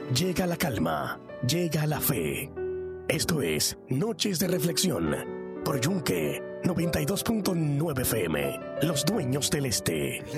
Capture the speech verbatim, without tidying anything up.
llega la calma, llega la fe. Esto es Noches de Reflexión por Yunque noventa y dos punto nueve F M, los dueños del este.